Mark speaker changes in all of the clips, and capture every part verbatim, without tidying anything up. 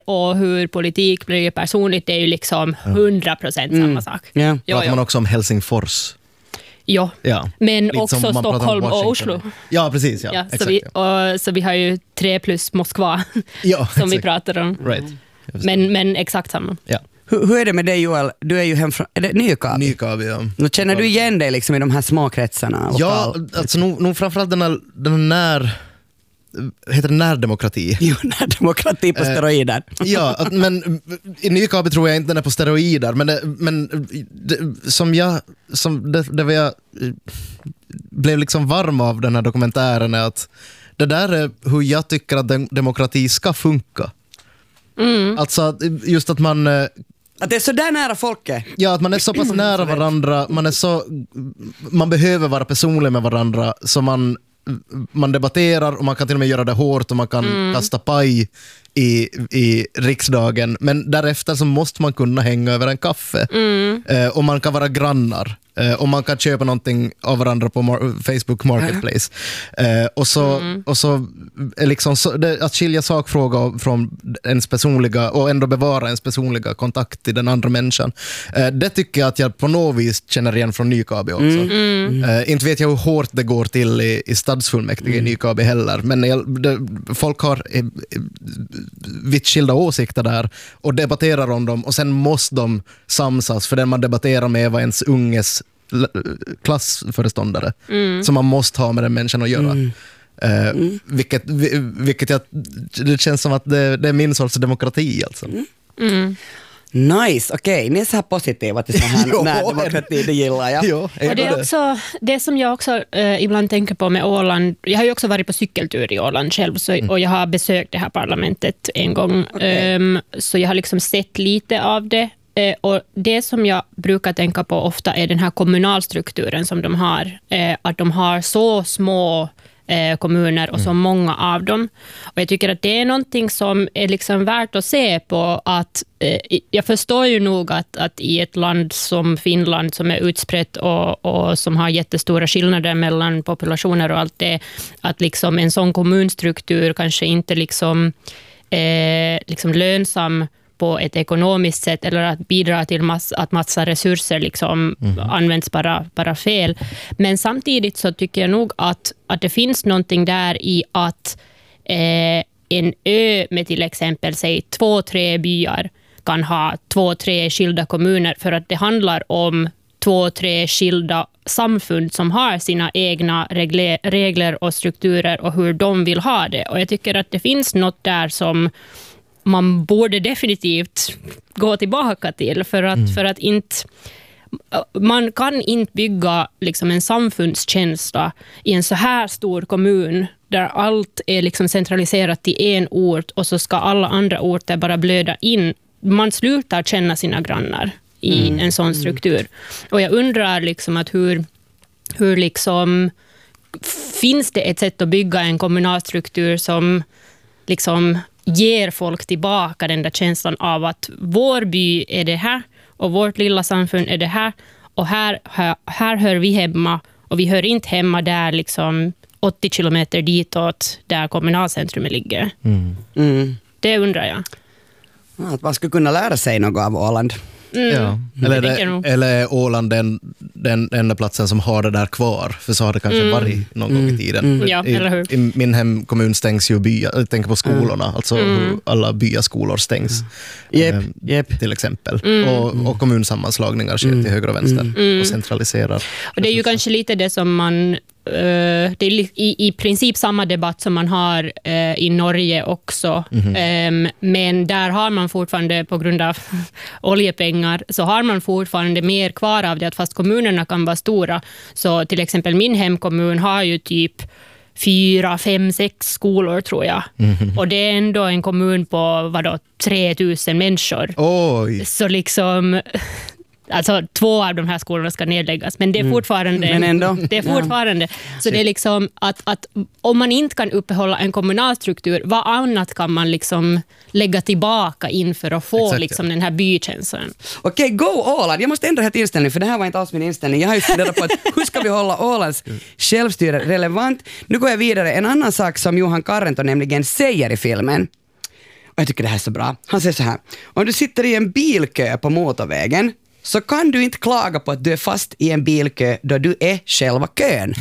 Speaker 1: och hur politik blir personligt, det är ju liksom hundra procent samma
Speaker 2: mm.
Speaker 1: sak.
Speaker 2: Yeah.
Speaker 1: Jo,
Speaker 3: pratar
Speaker 1: jo.
Speaker 3: man också om Helsingfors.
Speaker 1: Ja,
Speaker 3: ja.
Speaker 1: men
Speaker 3: Lite
Speaker 1: också Stockholm och Oslo.
Speaker 3: Ja, precis. Ja.
Speaker 1: Ja,
Speaker 3: Exakt,
Speaker 1: så, vi,
Speaker 3: ja.
Speaker 1: och, så vi har ju tre plus Moskva
Speaker 3: ja,
Speaker 1: som vi pratar om.
Speaker 3: Right.
Speaker 1: Men, men exakt samma.
Speaker 3: Ja.
Speaker 2: Hur, hur är det med dig, Joel? Du är ju hem från, är det Nykabi?
Speaker 3: Nykabi, ja.
Speaker 2: Nu känner du igen dig liksom i de här små kretsarna?
Speaker 3: Ja, alltså nog, nog framförallt den här, den här när... heter det närdemokrati?
Speaker 2: Jo, närdemokrati på steroider.
Speaker 3: ja, att, men i Nykabi tror jag inte den är på steroider, men, det, men det, som jag som det, det var jag blev liksom varm av den här dokumentären är att det där är hur jag tycker att den, demokrati ska funka.
Speaker 1: Mm.
Speaker 3: Alltså just att man
Speaker 2: att det är så där nära folket.
Speaker 3: Ja, att man är så pass nära varandra, man är så man behöver vara personlig med varandra så man man debatterar och man kan till och med göra det hårt och man kan mm. kasta paj i, i riksdagen, men därefter så måste man kunna hänga över en kaffe
Speaker 1: mm.
Speaker 3: eh, och man kan vara grannar eh, och man kan köpa någonting av varandra på mar- Facebook Marketplace eh, och så, mm. och så, är liksom så det, att skilja sakfråga från ens personliga och ändå bevara ens personliga kontakt till den andra människan, eh, det tycker jag att jag på något vis känner igen från Nykabi också.
Speaker 1: Mm. Mm.
Speaker 3: Eh, inte vet jag hur hårt det går till i, i stadsfullmäktige mm. i Nykabi heller, men jag, det, folk har eh, vitt skilda åsikter där och debatterar om dem och sen måste de samsas för den man debatterar med var ens unges klassföreståndare mm. som man måste ha med den människan att göra. Mm. Uh, mm. Vilket, vilket jag, det känns som att det, det är min sorts demokrati alltså. Mm.
Speaker 1: Mm.
Speaker 2: Nice, okej. Okay. Ni är så här positiva till sån här
Speaker 3: jo,
Speaker 2: närdemokrati, det gillar jag.
Speaker 3: Jo,
Speaker 1: och det är också det som jag också eh, ibland tänker på med Åland. Jag har ju också varit på cykeltur i Åland själv så, mm. och jag har besökt det här parlamentet en gång. Okay. Um, så jag har liksom sett lite av det. Eh, och det som jag brukar tänka på ofta är den här kommunalstrukturen som de har. Eh, att de har så små kommuner och så mm. många av dem. Och jag tycker att det är någonting som är liksom värt att se på att eh, jag förstår ju nog att, att i ett land som Finland som är utspritt och, och som har jättestora skillnader mellan populationer och allt det, att liksom en sån kommunstruktur kanske inte liksom, eh, liksom lönsam på ett ekonomiskt sätt eller att bidra till mass, att massa resurser liksom mm. används bara, bara fel. Men samtidigt så tycker jag nog att, att det finns någonting där i att eh, en ö med till exempel säg två, tre byar kan ha två, tre skilda kommuner för att det handlar om två, tre skilda samfund som har sina egna regler, regler och strukturer och hur de vill ha det. Och jag tycker att det finns något där som man borde definitivt gå tillbaka till för att, mm. för att inte man kan inte bygga liksom en samfundskänsla i en så här stor kommun där allt är liksom centraliserat till en ort och så ska alla andra orter bara blöda in. Man slutar känna sina grannar i mm. en sån struktur. Och jag undrar liksom att hur, hur liksom finns det ett sätt att bygga en kommunal struktur som liksom ger folk tillbaka den där känslan av att vår by är det här och vårt lilla samfund är det här och här, här, här hör vi hemma och vi hör inte hemma där liksom åttio kilometer ditåt där kommunalcentrumet ligger. Mm. Mm. Det undrar jag.
Speaker 2: Att man skulle kunna lära sig något av Åland.
Speaker 1: Mm.
Speaker 3: Ja. Eller, det, eller är Åland den, den enda platsen som har det där kvar? För så har det kanske mm. varit någon gång i tiden.
Speaker 1: Mm. Ja,
Speaker 3: I,
Speaker 1: eller hur?
Speaker 3: I min hemkommun stängs ju byar. Jag tänker på skolorna. Mm. Alltså
Speaker 1: mm.
Speaker 3: hur alla byskolor stängs.
Speaker 2: Yep.
Speaker 3: Eh,
Speaker 2: Yep.
Speaker 3: Till exempel.
Speaker 1: Mm.
Speaker 3: Och, och kommunsammanslagningar sker mm. till höger och vänster.
Speaker 1: Mm.
Speaker 3: Och centraliserar.
Speaker 1: Och det är ju kanske lite det som man... Uh, det är i, i princip samma debatt som man har uh, i Norge också. Mm-hmm. Um, men där har man fortfarande på grund av oljepengar så har man fortfarande mer kvar av det att fast kommunerna kan vara stora. Så till exempel min hemkommun har ju typ fyra, fem, sex skolor tror jag. Mm-hmm. Och det är ändå en kommun på vadå, tre tusen människor.
Speaker 3: Oj.
Speaker 1: Så liksom... Alltså två av de här skolorna ska nedläggas. Men det är fortfarande...
Speaker 2: Mm. Men ändå.
Speaker 1: Det är fortfarande. Ja. Så det är liksom att, att om man inte kan uppehålla en kommunal struktur, vad annat kan man liksom lägga tillbaka in för att få
Speaker 3: Exakt,
Speaker 1: liksom
Speaker 3: ja.
Speaker 1: den här bykänslan?
Speaker 2: Okej, okay, go Åland. Jag måste ändra helt inställning för det här var inte alls min inställning. Jag har ju funderat på att hur ska vi hålla Ålands självstyre relevant? Nu går jag vidare. En annan sak som Johan Karrento nämligen säger i filmen. Och jag tycker det här är så bra. Han säger så här: om du sitter i en bilkö på motorvägen så kan du inte klaga på att du är fast i en bilkö då du är själva kön.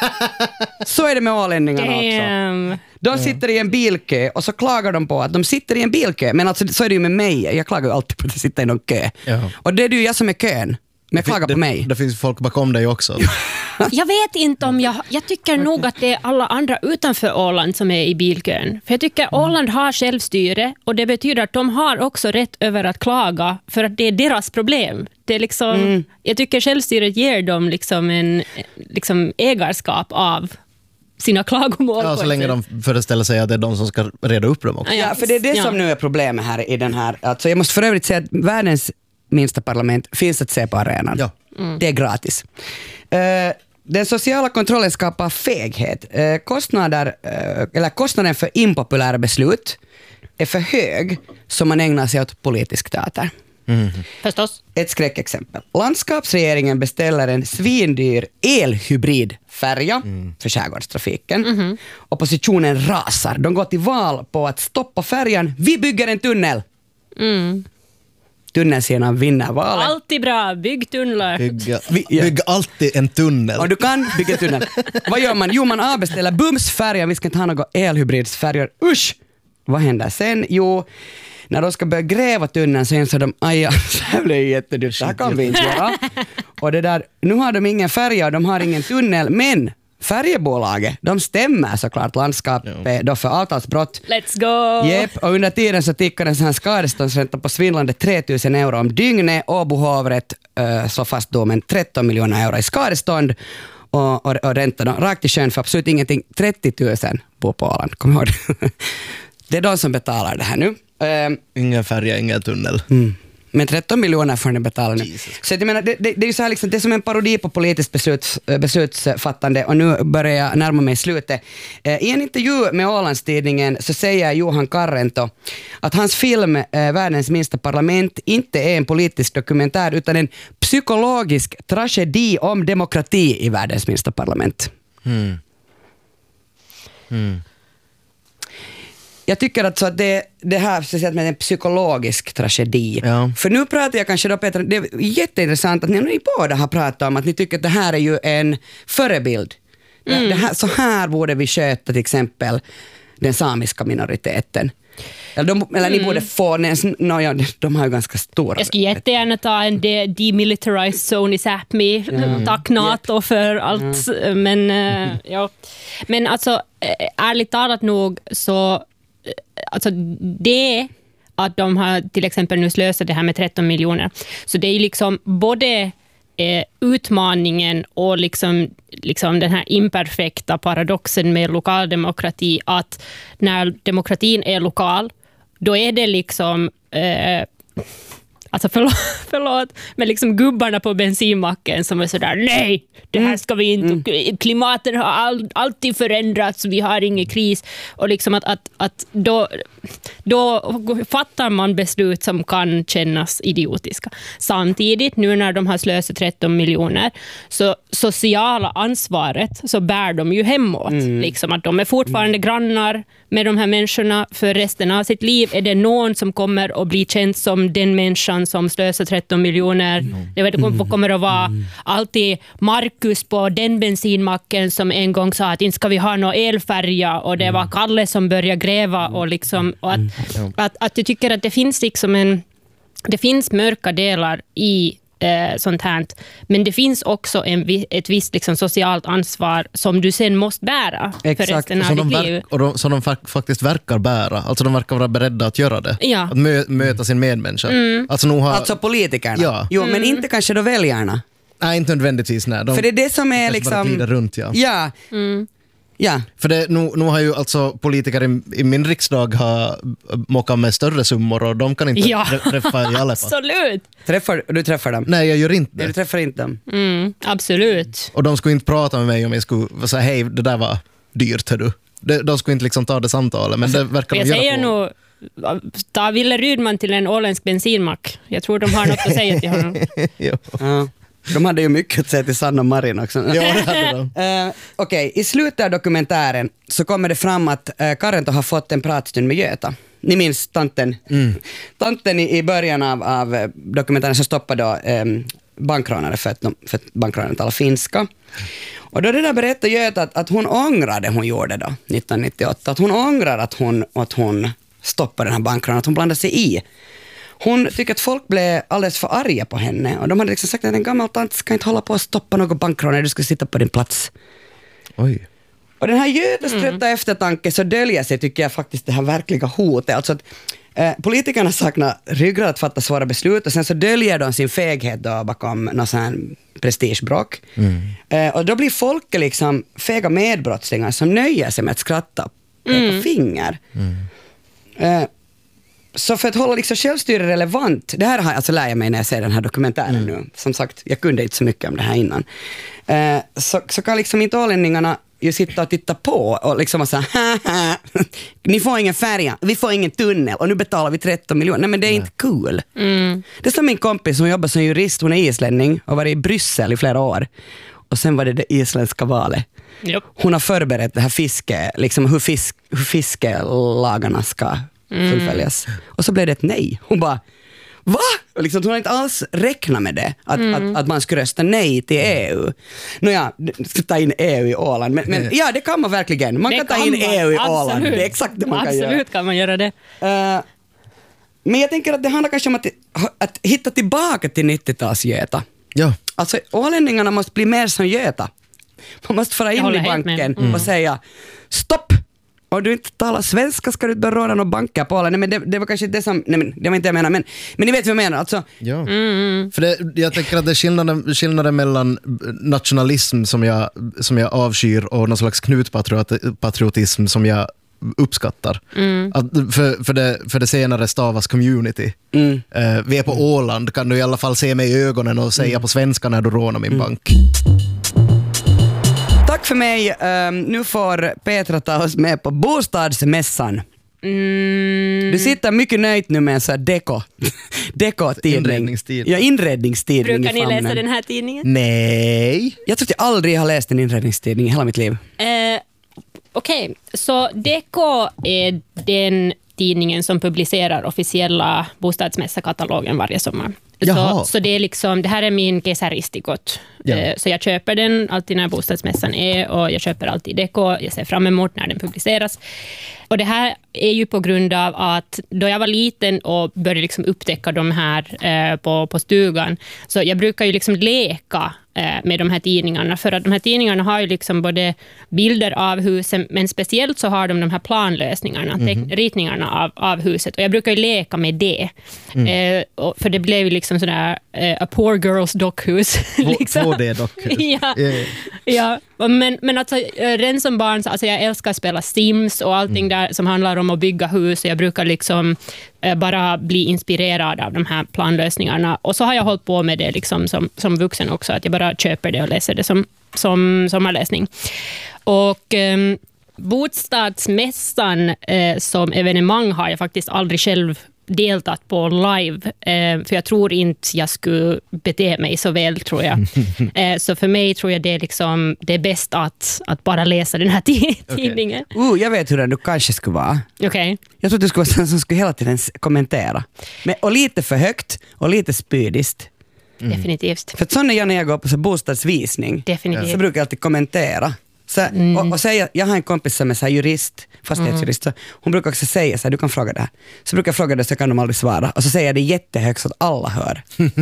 Speaker 2: Så är det med ålänningarna
Speaker 1: Damn.
Speaker 2: också. De sitter i en bilkö och så klagar de på att de sitter i en bilkö. Men alltså, så är det ju med mig. Jag klagar ju alltid på att jag sitter i någon kö.
Speaker 3: Ja.
Speaker 2: Och det är ju jag som är kön. Men jag klagar
Speaker 3: det,
Speaker 2: på mig.
Speaker 3: Det finns folk bakom dig också.
Speaker 1: Jag vet inte om jag... Jag tycker nog att det är alla andra utanför Åland som är i bilkön. För jag tycker Åland har självstyre och det betyder att de har också rätt över att klaga för att det är deras problem. Det är liksom, mm. Jag tycker självstyret ger dem liksom en liksom ägarskap av sina klagomål.
Speaker 3: Ja, så länge de föreställer sig att det är de som ska reda upp dem också.
Speaker 2: Ja, för det är det
Speaker 1: ja.
Speaker 2: som nu är problemet här i den här. Alltså jag måste för övrigt säga att världens minsta parlament finns att se på arenan.
Speaker 3: Ja.
Speaker 2: Mm. Det är gratis. Uh, den sociala kontrollen skapar feghet. Uh, kostnader, uh, eller kostnaden för impopulära beslut är för hög som man ägnar sig åt politisk teater.
Speaker 3: Mm.
Speaker 1: Förstås.
Speaker 2: Ett skräckexempel. Landskapsregeringen beställer en svindyr elhybridfärja mm. för skärgårdstrafiken. Mm-hmm. Oppositionen rasar. De går till val på att stoppa färjan. Vi bygger en tunnel.
Speaker 1: Mm.
Speaker 2: Tunnelsidan vinner valet.
Speaker 1: Alltid bra. Bygg tunnlar.
Speaker 3: Bygga, bygga alltid en tunnel.
Speaker 2: Och du kan bygga tunnel. Vad gör man? Jo, man avbeställer bums färjan. Vi ska inte ha några elhybridsfärjor. Usch! Vad händer sen? Jo, när de ska börja gräva tunneln så inser de, aja, så här blir ju jättedyrt. Det här kan vi inte göra. Och det där, nu har de ingen färja och de har ingen tunnel, men färjebolaget, de stämmer såklart landskapet då för avtalsbrott.
Speaker 1: Let's go!
Speaker 2: Jep, och under tiden så tickar en sån här skadeståndsränta på svindlande tre tusen euro om dygnet. Åbo hovrätt uh, slår fast domen tretton miljoner euro i skadestånd och, och, och ränta då, rakt i sjön för absolut ingenting. trettio tusen bor på Åland, kom ihåg det. Det är de som betalar det här nu. Uh,
Speaker 3: ingen färja, ingen tunnel.
Speaker 2: Mm. Men tretton miljoner får ni betala nu. Så jag menar, det, det, det är ju så här liksom, det är som en parodi på politiskt besluts, beslutsfattande och nu börjar jag närma mig slutet. Eh, I en intervju med Ålandstidningen så säger Johan Karrento att hans film eh, Världens minsta parlament inte är en politisk dokumentär utan en psykologisk tragedi om demokrati i världens minsta parlament.
Speaker 3: Mm. Mm.
Speaker 2: Jag tycker att, så att det, det här speciellt med en psykologisk tragedi.
Speaker 3: Ja.
Speaker 2: För nu pratar jag kanske då, Petra, det är jätteintressant att ni, ni båda har pratat om att ni tycker att det här är ju en förebild. Mm. Det här, så här borde vi sköta till exempel den samiska minoriteten. Eller, de, eller mm. ni borde få, no, ja, de har ju ganska stora.
Speaker 1: Jag skulle jättegärna ta en de, demilitarized zone i Sápmi. Mm. Tack NATO yep. för allt. Mm. Men, äh, ja. Men alltså, ärligt talat nog så alltså det att de har till exempel nu slösat det här med tretton miljoner. Så det är liksom både eh, utmaningen och liksom, liksom den här imperfekta paradoxen med lokaldemokrati att när demokratin är lokal då är det liksom eh, alltså förlåt, förlåt, men liksom gubbarna på bensinmacken som är sådär, nej, det här ska vi inte, mm. klimatet har all, alltid förändrats, vi har ingen kris, och liksom att, att, att då, då fattar man beslut som kan kännas idiotiska. Samtidigt, nu när de har slösat tretton miljoner, så sociala ansvaret så bär de ju hemåt. Mm. Liksom att de är fortfarande grannar med de här människorna för resten av sitt liv. Är det någon som kommer att bli känd som den människan som slösar tretton miljoner? Mm. Det kommer att vara mm. alltid Marcus på den bensinmacken som en gång sa att inte ska vi ha någon elfärja, och det var Kalle som började gräva och liksom, och att, att, att jag tycker att det finns liksom en, det finns mörka delar i eh, sånt här, men det finns också en, ett visst liksom socialt ansvar som du sen måste bära. Exakt. För resten av ditt liv.
Speaker 3: Och de, som de fa- faktiskt verkar bära, alltså de verkar vara beredda att göra det.
Speaker 1: Ja.
Speaker 3: Att mö- möta sin medmänniska.
Speaker 1: Mm.
Speaker 3: Alltså, nog har...
Speaker 2: alltså politikerna?
Speaker 3: Ja.
Speaker 2: Jo,
Speaker 1: mm.
Speaker 2: men inte kanske då väljarna.
Speaker 3: Nej, inte nödvändigtvis. Nej. De,
Speaker 2: för det är det som är liksom...
Speaker 3: runt, ja.
Speaker 2: Ja.
Speaker 1: Mm.
Speaker 2: Ja.
Speaker 3: För det, nu, nu har ju alltså politiker i, i min riksdag har mockat med större summor och de kan inte
Speaker 1: ja.
Speaker 3: träffa i alla fall.
Speaker 1: Absolut.
Speaker 2: Träffar, du träffar dem?
Speaker 3: Nej, jag gör inte det.
Speaker 2: Nej, du träffar inte dem?
Speaker 1: Mm, absolut.
Speaker 3: Och de skulle inte prata med mig om jag skulle säga hej, det där var dyrt, hör du. De, de skulle inte liksom ta det samtalet, men det verkar
Speaker 1: jag
Speaker 3: de göra
Speaker 1: säger
Speaker 3: på.
Speaker 1: nog, ta Ville Rydman till en åländsk bensinmack. Jag tror de har något att säga till honom.
Speaker 2: Ja. De hade ju mycket att säga till Sanna och Marin också.
Speaker 3: Ja, det hade de.
Speaker 2: uh, Okej, okay. I slutet av dokumentären så kommer det fram att uh, Karento har fått en pratstund med Göta. Ni minns tanten, mm. tanten i, i början av, av dokumentären som stoppade då, um, bankrånare för att, för att bankrånaren talar finska. Och då det där berättade Göta att, att hon ångrar det hon gjorde då, nittonhundranittioåtta. Att hon ångrar att hon, att hon stoppade den här bankrånaren, att hon blandade sig i. Hon tycker att folk blev alldeles för arga på henne. Och de hade liksom sagt att en gammal tant ska inte hålla på att stoppa någon bankrånare, du ska sitta på din plats.
Speaker 3: Oj. Och
Speaker 2: den här Götas trötta mm. eftertanke så döljer sig, tycker jag, faktiskt det här verkliga hotet. Alltså att eh, politikerna saknar ryggrad att fatta svåra beslut och sen så döljer de sin feghet då bakom någon sån här prestigebråk. Mm. Eh, och då blir folk liksom fega medbrottslingar som nöjer sig med att skratta på mm. finger. Mm. Eh, så för att hålla liksom självstyre relevant, det här har jag alltså lär jag mig när jag ser den här dokumentären mm. nu. Som sagt, jag kunde inte så mycket om det här innan. Eh, så, så kan liksom inte ålänningarna ju sitta och titta på och liksom säga ni får ingen färja, vi får ingen tunnel och nu betalar vi tretton miljoner. Nej, men det är inte kul. Mm. Det är som min kompis som jobbar som jurist, hon är islänning och var i Bryssel i flera år. Och sen var det det isländska valet. Yep. Hon har förberett det här fiske, liksom hur, fisk, hur fiskelagarna ska mm. fullföljas. Och så blev det ett nej. Hon bara, va? Och liksom, hon har inte alls räknat med det. Att, mm. att, att man skulle rösta nej till E U. Nåja, ska ta in E U i Åland. Men, men ja, det kan man verkligen. Man kan ta in man. E U i Åland. Absolut. Det är exakt det man
Speaker 1: Absolut
Speaker 2: kan göra.
Speaker 1: Absolut kan man göra det.
Speaker 2: Uh, men jag tänker att det handlar kanske om att, att hitta tillbaka till nittio-tals Göta.
Speaker 3: Ja.
Speaker 2: Alltså, ålänningarna måste bli mer som Göta. Man måste fara in i banken mm. och säga stopp! Om du inte talar svenska ska du inte börja råda några banker på alla. Nej, men det, det var kanske det som, nej, men det var inte jag menar, men, men ni vet vad jag menar. Alltså.
Speaker 3: Ja. Mm. För det, jag tänker att det är skillnaden, skillnaden mellan nationalism som jag, som jag avskyr och någon slags knutpatriotism som jag uppskattar. Mm. Att för, för, det, för det senare stavas community. Mm. Uh, vi är på Åland, kan du i alla fall se mig i ögonen och säga mm. på svenska när du rånar min mm. bank.
Speaker 2: Tack för mig. Um, nu får Petra ta oss med på bostadsmässan. Mm. Du sitter mycket nöjd nu med en sån här deko. Deko-tidning.
Speaker 3: Inredningstidning.
Speaker 2: Ja, inredningstidning.
Speaker 1: Brukar ni läsa den här tidningen?
Speaker 3: Nej.
Speaker 2: Jag tror att jag aldrig har läst en inredningstidning i hela mitt liv. Uh,
Speaker 1: Okej, okay. Så Deko är den tidningen som publicerar officiella bostadsmässakatalogen varje sommar. Så, så det är liksom, det här är min kesäristikot. Ja. Så jag köper den alltid när bostadsmässan är och jag köper alltid Deko. Jag ser fram emot när den publiceras. Och det här är ju på grund av att då jag var liten och började liksom upptäcka de här eh, på, på stugan, så jag brukar ju liksom leka eh, med de här tidningarna, för att de här tidningarna har ju liksom både bilder av husen, men speciellt så har de de här planlösningarna, mm-hmm. te- ritningarna av, av huset, och jag brukar ju leka med det. Mm. Eh, och, för det blev ju liksom sådär eh, a poor girl's dockhus. liksom.
Speaker 3: två D-dockhus.
Speaker 1: ja, yeah. ja. Men, men alltså, redan som barn, så, alltså jag älskar att spela Sims och allting mm. där som handlar om att bygga hus, och jag brukar liksom eh, bara bli inspirerad av de här planlösningarna, och så har jag hållit på med det liksom som, som vuxen också, att jag bara köper det och läser det som, som sommarläsning. Och eh, bostadsmässan eh, som evenemang har jag faktiskt aldrig själv deltat på live, eh, för jag tror inte jag skulle bete mig så väl, tror jag. Eh, så för mig tror jag det är liksom det är bäst att, att bara läsa den här t- tidningen.
Speaker 2: Okay. Uh, jag vet hur den du kanske skulle vara.
Speaker 1: Okay.
Speaker 2: Jag tror att du skulle vara den som skulle hela tiden kommentera. Men, och lite för högt och lite spydist.
Speaker 1: Mm. Definitivt.
Speaker 2: För sån är jag när jag går på så bostadsvisning.
Speaker 1: Definitivt.
Speaker 2: Så brukar jag alltid kommentera. Så, mm. och, och säga, jag har en kompis som är så här jurist, fastighetsjurist, mm. hon brukar också säga så här, du kan fråga det här. Så brukar jag fråga det, så kan de aldrig svara. Och så säger jag det jättehögt så att alla hör.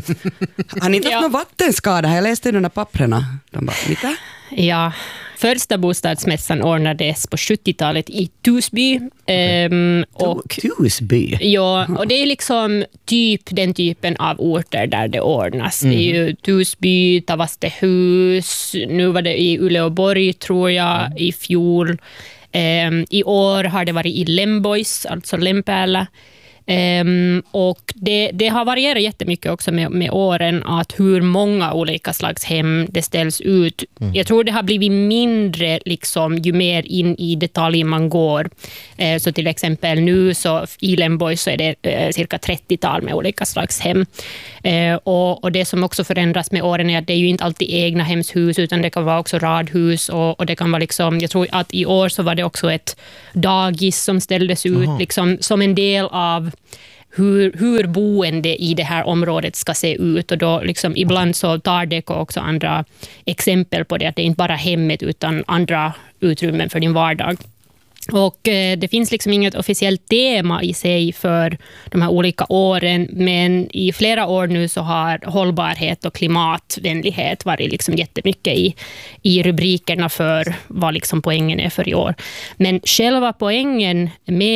Speaker 2: Har ni inte haft ja. någon vattenskada? Jag läste de där papperna. De bara, mitä?
Speaker 1: Ja, första bostadsmässan ordnades på sjuttiotalet i Torsby. Um, och,
Speaker 2: Torsby?
Speaker 1: Ja, och det är liksom typ den typen av orter där det ordnas. Mm. Det är ju Torsby, Tavastehus, nu var det i Uleåborg tror jag, mm. i fjol. Um, I år har det varit i Lembois, alltså Lempäällä. Um, och det, det har varierat jättemycket också med, med åren att hur många olika slags hem det ställs ut. Mm. Jag tror det har blivit mindre liksom, ju mer in i detalj man går. Uh, så till exempel nu så i Lemborg så är det uh, cirka trettiotal med olika slags hem. Uh, och, och det som också förändras med åren är att det är ju inte alltid egna hemshus utan det kan vara också radhus och, och det kan vara liksom, jag tror att i år så var det också ett dagis som ställdes ut liksom, som en del av hur, hur boende i det här området ska se ut och då liksom, ibland så tar det också andra exempel på det att det är inte bara hemmet utan andra utrymmen för din vardag. Och eh, det finns liksom inget officiellt tema i sig för de här olika åren, men i flera år nu så har hållbarhet och klimatvänlighet varit liksom jättemycket i, i rubrikerna för vad liksom poängen är för i år. Men själva poängen med